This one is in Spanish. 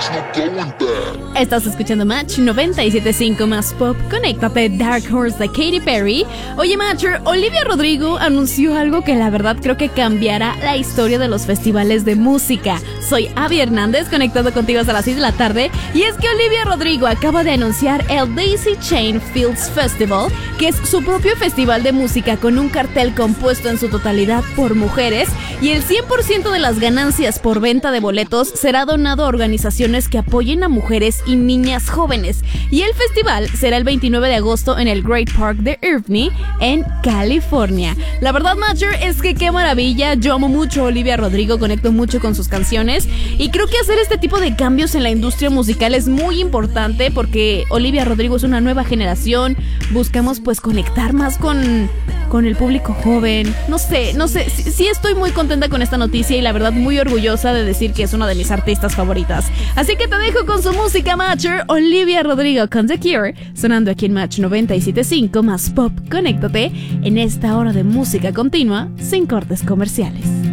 Estás escuchando Match 97.5 más pop. Conéctate, Dark Horse de Katy Perry. Oye, Matcher, Olivia Rodrigo anunció algo que la verdad creo que cambiará la historia de los festivales de música. Soy Abby Hernández, conectado contigo hasta las 6 de la tarde. Y es que Olivia Rodrigo acaba de anunciar el Daisy Chain Fields Festival, que es su propio festival de música con un cartel compuesto en su totalidad por mujeres, y el 100% de las ganancias por venta de boletos será donado a organizaciones que apoyen a mujeres y niñas jóvenes. Y el festival será el 29 de agosto en el Great Park de Irvine, en California. La verdad, Matcher, es que qué maravilla. Yo amo mucho a Olivia Rodrigo, conecto mucho con sus canciones y creo que hacer este tipo de cambios en la industria musical es muy importante porque Olivia Rodrigo es una nueva generación. Buscamos pues conectar más con el público joven. No sé, sí estoy muy contenta con esta noticia y la verdad muy orgullosa de decir que es una de mis artistas favoritas. Así que te dejo con su música, Matcher. Olivia Rodrigo con The Cure, sonando aquí en Match 97.5 más pop. Conéctate en esta hora de música continua sin cortes comerciales.